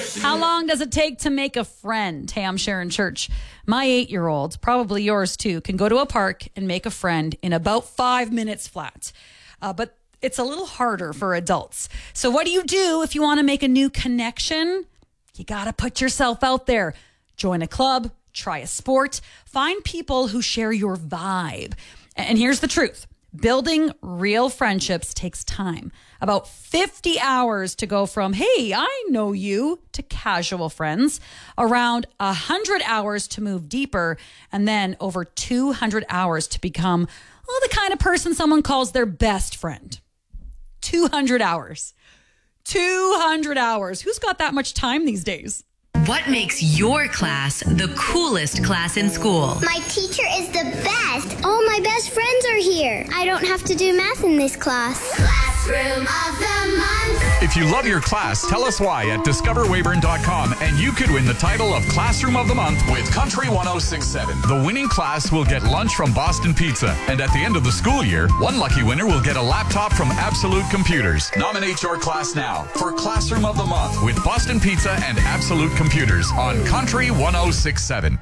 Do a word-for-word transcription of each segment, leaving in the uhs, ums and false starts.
How long does it take to make a friend? Hey, I'm Sharon Church. My eight-year-old, probably yours too, can go to a park and make a friend in about five minutes flat. Uh, but it's a little harder for adults. So what do you do if you want to make a new connection? You got to put yourself out there. Join a club, try a sport, find people who share your vibe. And here's the truth. Building real friendships takes time. About fifty hours to go from, hey, I know you, to casual friends. Around one hundred hours to move deeper. And then over two hundred hours to become, well, the kind of person someone calls their best friend. two hundred hours. two hundred hours. Who's got that much time these days? What makes your class the coolest class in school? My teacher is the best. All my best friends are here. I don't have to do math in this class. Classroom of the Month. If you love your class, tell us why at discover weyburn dot com and you could win the title of Classroom of the Month with Country one oh six point seven. The winning class will get lunch from Boston Pizza. And at the end of the school year, one lucky winner will get a laptop from Absolute Computers. Nominate your class now for Classroom of the Month with Boston Pizza and Absolute Computers on Country one oh six point seven.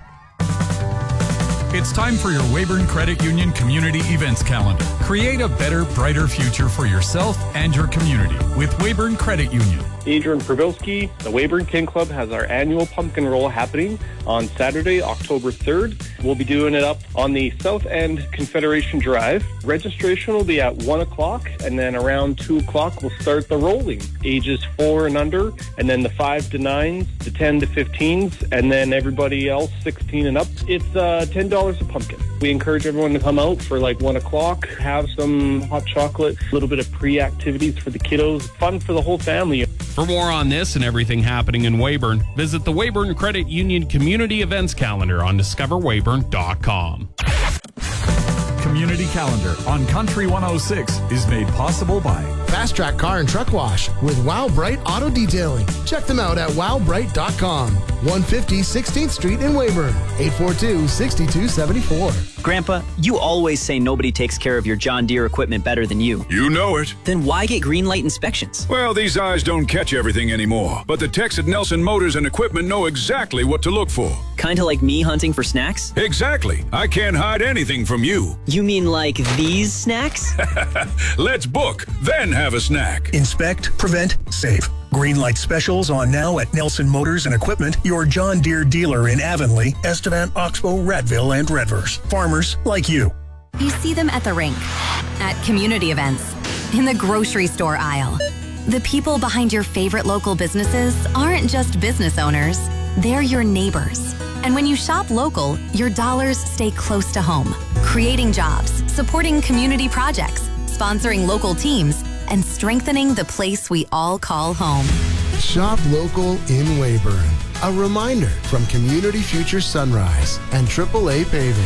It's time for your Weyburn Credit Union Community Events Calendar. Create a better, brighter future for yourself and your community with Weyburn Credit Union. Adrian Provilski, the Weyburn King Club has our annual pumpkin roll happening on Saturday, October third. We'll be doing it up on the South End Confederation Drive. Registration will be at one o'clock, and then around two o'clock we'll start the rolling. Ages four and under, and then the five to nines, the ten to fifteens, and then everybody else sixteen and up. It's uh, ten dollars a pumpkin. We encourage everyone to come out for like one o'clock, have some hot chocolate, a little bit of pre-activities for the kiddos, fun for the whole family. For more on this and everything happening in Weyburn, visit the Weyburn Credit Union Community Events Calendar on discover weyburn dot com. Community Calendar on Country one oh six is made possible by Fast Track Car and Truck Wash with Wow Bright Auto Detailing. Check them out at wow bright dot com. one fifty sixteenth Street in Weyburn. eight four two, six two seven four. Grandpa, you always say nobody takes care of your John Deere equipment better than you. You know it. Then why get green light inspections? Well, these eyes don't catch everything anymore, but the techs at Nelson Motors and Equipment know exactly what to look for. Kinda like me hunting for snacks? Exactly. I can't hide anything from you. You mean like these snacks? Let's book, then have a snack. Inspect, prevent, save. Green light specials on now at Nelson Motors and Equipment, your John Deere dealer in Avonlea, Estevan, Oxbow, Radville, and Redverse. Farmers like you. You see them at the rink, at community events, in the grocery store aisle. The people behind your favorite local businesses aren't just business owners, they're your neighbors. And when you shop local, your dollars stay close to home, creating jobs, supporting community projects, sponsoring local teams, and strengthening the place we all call home. Shop local in Weyburn. A reminder from Community Future Sunrise and triple A Paving.